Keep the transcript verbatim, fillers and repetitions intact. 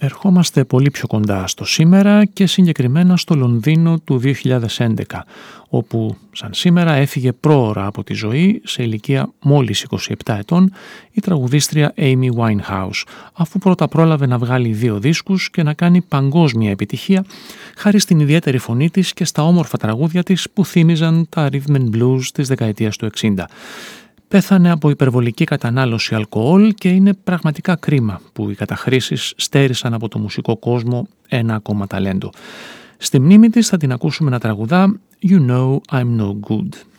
Ερχόμαστε πολύ πιο κοντά στο σήμερα και συγκεκριμένα στο Λονδίνο του δύο χιλιάδες έντεκα, όπου σαν σήμερα έφυγε πρόωρα από τη ζωή σε ηλικία μόλις είκοσι επτά ετών η τραγουδίστρια Amy Winehouse, αφού πρώτα πρόλαβε να βγάλει δύο δίσκους και να κάνει παγκόσμια επιτυχία χάρη στην ιδιαίτερη φωνή της και στα όμορφα τραγούδια της που θύμιζαν τα rhythm and blues της δεκαετίας του εξήντα. Πέθανε από υπερβολική κατανάλωση αλκοόλ και είναι πραγματικά κρίμα που οι καταχρήσεις στέρισαν από το μουσικό κόσμο ένα ακόμα ταλέντο. Στη μνήμη της θα την ακούσουμε να τραγουδά «You know I'm no good».